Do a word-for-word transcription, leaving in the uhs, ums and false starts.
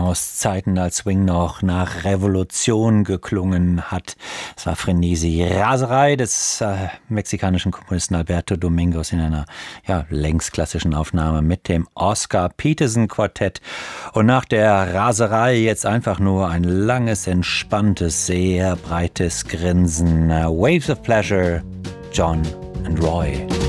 aus Zeiten, als Swing noch nach Revolution geklungen hat. Es war Frenesi, Raserei des äh, mexikanischen Komponisten Alberto Domingos in einer ja, längst klassischen Aufnahme mit dem Oscar Peterson Quartett. Und nach der Raserei jetzt einfach nur ein langes, entspanntes, sehr breites Grinsen. Uh, Waves of Pleasure, John and Roy.